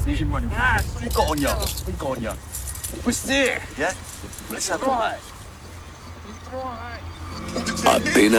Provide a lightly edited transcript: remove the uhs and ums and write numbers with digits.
20만이요. Ikaw niya. Pwede. Yeah? Let's have At